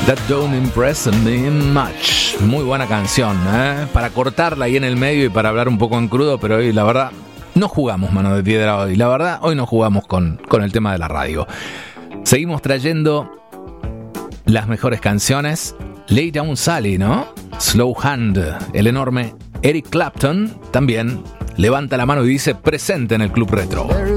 That Don't Impress Me Much. Muy buena canción, para cortarla ahí en el medio y para hablar un poco en crudo, pero hoy la verdad no jugamos Mano de Piedra hoy. La verdad, hoy no jugamos con el tema de la radio. Seguimos trayendo las mejores canciones. Lay Down Sally, ¿no? Slow Hand. El enorme Eric Clapton también levanta la mano y dice presente en el Club Retro.